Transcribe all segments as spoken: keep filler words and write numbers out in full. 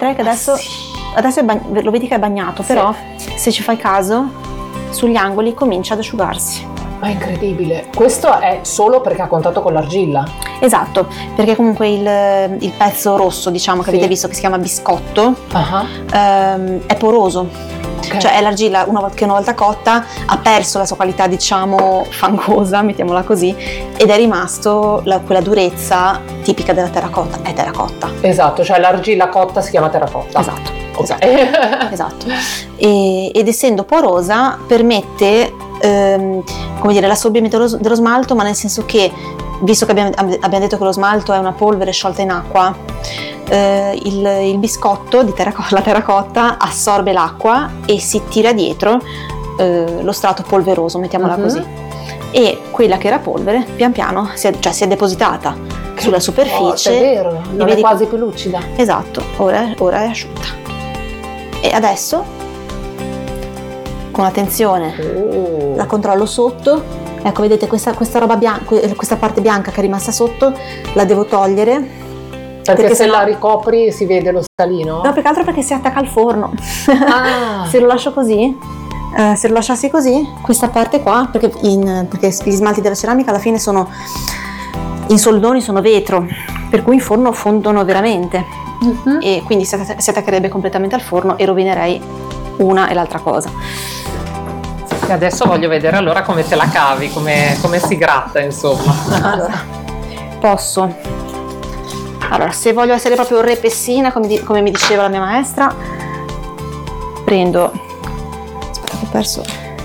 vedrai che adesso, ah, sì. adesso è bag- lo vedi che è bagnato, Sì. però se ci fai caso sugli angoli comincia ad asciugarsi. Ma è incredibile. Questo è solo perché ha contatto con l'argilla. Esatto, perché comunque il, il pezzo rosso, diciamo, che Sì. avete visto che si chiama biscotto, Ah, ehm, è poroso. ok. Cioè è l'argilla una volta, che una volta cotta ha perso la sua qualità, diciamo, fangosa, mettiamola così, ed è rimasto la- quella durezza tipica della terracotta. È terracotta. Esatto, cioè l'argilla cotta si chiama terracotta. Esatto. Ok. Esatto. Esatto. E- ed essendo porosa permette ehm, come dire, l'assorbimento dello, dello smalto, ma nel senso che, visto che abbiamo, abbiamo detto che lo smalto è una polvere sciolta in acqua, eh, il, il biscotto di terracotta, la terracotta assorbe l'acqua e si tira dietro eh, lo strato polveroso, mettiamola Mhm. così, e quella che era polvere pian piano si è, cioè, si è depositata sulla Oh, superficie. è vero, non è vedi- quasi più lucida. Esatto, ora, ora è asciutta. E adesso, con attenzione, Oh. la controllo sotto. Ecco, vedete questa, questa roba bianca, questa parte bianca che è rimasta sotto, la devo togliere. Perché, perché se sennò- la ricopri si vede lo scalino? No, più che altro perché si attacca al forno. Ah. Se lo lascio così, eh, se lo lasciassi così, questa parte qua, perché, in, perché gli smalti della ceramica alla fine sono, in soldoni sono vetro, per cui in forno fondono veramente. Mhm. E quindi si, atta- si attaccherebbe completamente al forno e rovinerei una e l'altra cosa. E adesso voglio vedere allora come te la cavi, come, come si gratta, insomma. Allora, posso. Allora, se voglio essere proprio repessina, come, di- come mi diceva la mia maestra, prendo. Aspetta, che ho perso.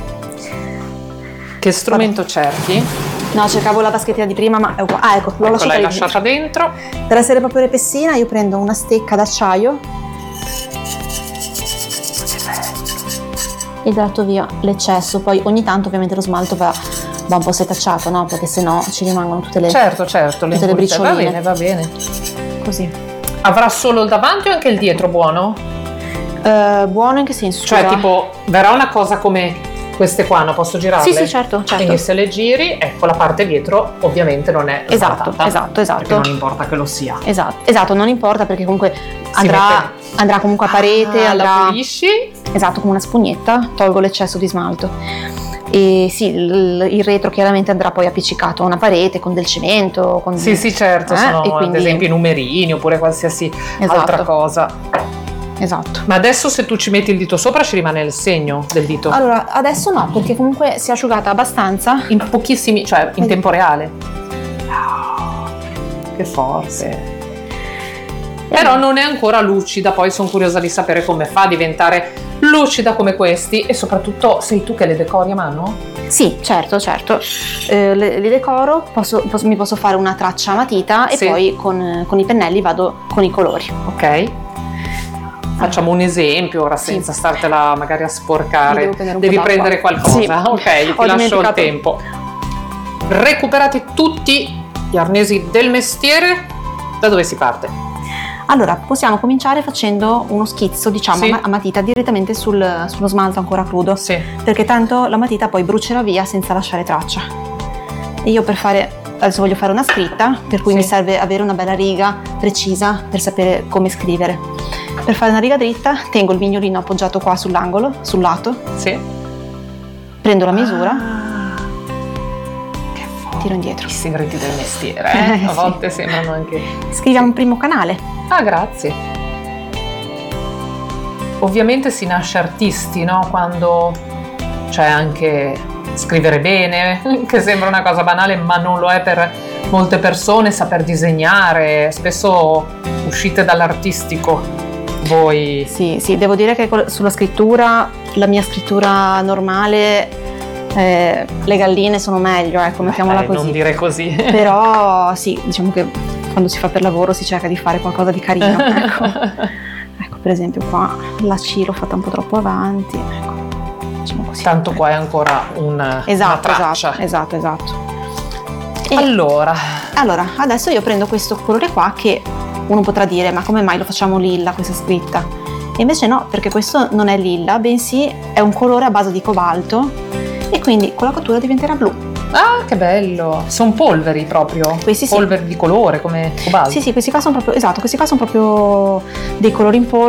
Che strumento cerchi? No, cercavo la vaschettina di prima, ma è uguale. Ah, ecco, l'ho Ecco, lasciata l'hai lì lasciata dentro. dentro. Per essere proprio repessina, io prendo una stecca d'acciaio e gratto via l'eccesso. Poi ogni tanto ovviamente lo smalto va, va un po' setacciato, no? Perché sennò ci rimangono tutte le Certo, certo, le tutte le impulse. Va bricioline. bene, va bene. così. Avrà solo il davanti o anche il dietro buono? Eh, buono in che senso? Cioè, Scusa? tipo, verrà una cosa come queste qua, no? Posso girarle? Sì, sì, certo, certo. Quindi se le giri, ecco, la parte dietro ovviamente non è Esatto, smaltata, esatto, esatto. perché non importa che lo sia. Esatto, esatto, non importa perché comunque andrà, mette- andrà comunque a parete, Ah, andrà, la pulisci? esatto, con una spugnetta, tolgo l'eccesso di smalto. E sì, il, il retro chiaramente andrà poi appiccicato a una parete con del cemento, con Sì, sì, certo, eh, sono e quindi- ad esempio i numerini oppure qualsiasi Esatto. altra cosa. Esatto. Ma adesso se tu ci metti il dito sopra ci rimane il segno del dito? Allora, adesso no, perché comunque si è asciugata abbastanza. In pochissimi, cioè in Vedi. tempo reale. Che forte. Però non è ancora lucida, poi sono curiosa di sapere come fa a diventare lucida come questi e soprattutto sei tu che le decori a mano? Sì, certo, certo. Eh, le, le decoro, posso, posso- mi posso fare una traccia a matita e Sì. poi con, con i pennelli vado con i colori. Ok. Facciamo un esempio ora Sì. senza startela magari a Mi sporcare. devo prendere un Devi po' d'acqua. prendere qualcosa. Sì. Ok, ti Ho lascio il dimenticato. tempo. Recuperati tutti gli arnesi del mestiere. Da dove si parte? Allora, possiamo cominciare facendo uno schizzo, diciamo, Sì. a matita direttamente sul- sullo smalto ancora crudo, Sì. perché tanto la matita poi brucerà via senza lasciare traccia. E io per fare, adesso voglio fare una scritta, per cui Sì. mi serve avere una bella riga precisa per sapere come scrivere. Per fare una riga dritta tengo il mignolino appoggiato qua sull'angolo, sul lato, Sì. prendo la misura, Ah, che forte. tiro indietro. I segreti del mestiere, eh? Eh, A sì. volte sembrano anche... Scriviamo un primo canale. Ah, grazie. Ovviamente si nasce artisti, no? Quando c'è anche scrivere bene, che sembra una cosa banale, ma non lo è per molte persone, saper disegnare, spesso uscite dall'artistico. Voi... Sì, sì, devo dire che col- sulla scrittura, la mia scrittura normale, eh, le galline sono meglio, ecco, mettiamola Eh, così. non dire così. Però sì, diciamo che quando si fa per lavoro si cerca di fare qualcosa di carino, ecco. Ecco, per esempio qua la C l'ho fatta un po' troppo avanti, ecco, facciamo così. Tanto qua è ancora un, Esatto, una traccia. esatto, esatto, esatto. E Allora, allora, adesso io prendo questo colore qua che uno potrà dire, ma come mai lo facciamo lilla questa scritta? E invece no, perché questo non è lilla, bensì è un colore a base di cobalto e quindi con la cottura diventerà blu. ah, che bello! Sono polveri proprio. Questi sì. Polveri di colore come cobalto. Sì, sì, questi qua sono proprio, esatto, questi qua sono proprio dei colori in polvere.